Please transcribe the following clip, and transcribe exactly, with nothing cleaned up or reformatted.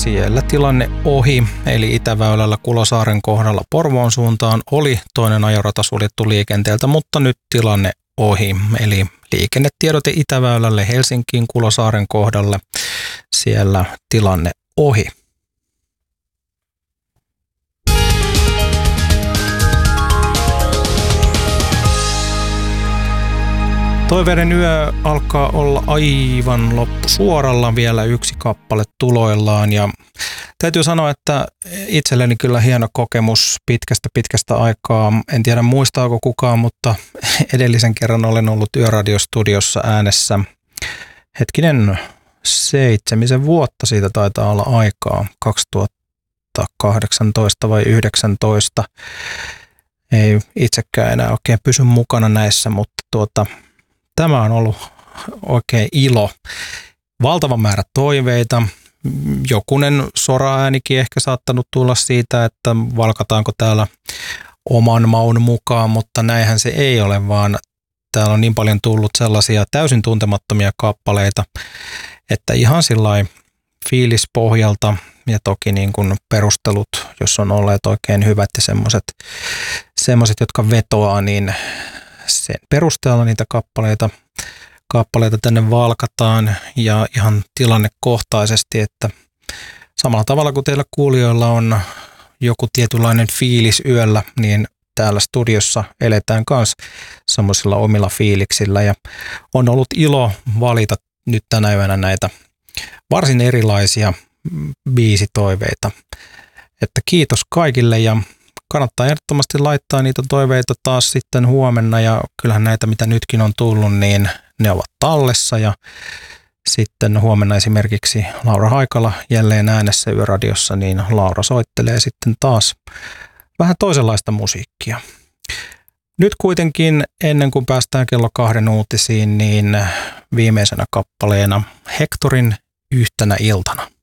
siellä tilanne ohi, eli Itäväylällä Kulosaaren kohdalla Porvoon suuntaan oli toinen ajorata suljettu liikenteeltä, mutta nyt tilanne ohi, eli liikennetiedote Itäväylälle Helsinkiin Kulosaaren kohdalle, siellä tilanne ohi. Toiveiden yö alkaa olla aivan loppusuoralla, vielä yksi kappale tuloillaan ja täytyy sanoa, että itselleni kyllä hieno kokemus pitkästä pitkästä aikaa. En tiedä muistaako kukaan, mutta edellisen kerran olen ollut Yöradiostudiossa äänessä. Hetkinen, seitsemisen vuotta siitä taitaa olla aikaa, kaksituhattakahdeksantoista vai yhdeksäntoista. Ei itsekään enää oikein pysy mukana näissä, mutta tuota... Tämä on ollut oikein ilo. Valtava määrä toiveita. Jokunen sora-äänikin ehkä saattanut tulla siitä, että valkataanko täällä oman maun mukaan, mutta näinhän se ei ole, vaan täällä on niin paljon tullut sellaisia täysin tuntemattomia kappaleita, että ihan sillain fiilispohjalta ja toki niin kuin perustelut, jos on olleet oikein hyvät ja semmoiset, semmoiset, jotka vetoaa, niin sen perusteella niitä kappaleita, kappaleita tänne valkataan ja ihan tilannekohtaisesti, että samalla tavalla kuin teillä kuulijoilla on joku tietynlainen fiilis yöllä, niin täällä studiossa eletään myös semmoisilla omilla fiiliksillä ja on ollut ilo valita nyt tänä yönä näitä varsin erilaisia biisitoiveita. Että kiitos kaikille ja kannattaa ehdottomasti laittaa niitä toiveita taas sitten huomenna ja kyllähän näitä mitä nytkin on tullut, niin ne ovat tallessa ja sitten huomenna esimerkiksi Laura Haikala jälleen äänessä Yöradiossa, niin Laura soittelee sitten taas vähän toisenlaista musiikkia. Nyt kuitenkin ennen kuin päästään kello kahden uutisiin, niin viimeisenä kappaleena Hectorin Yhtenä iltana.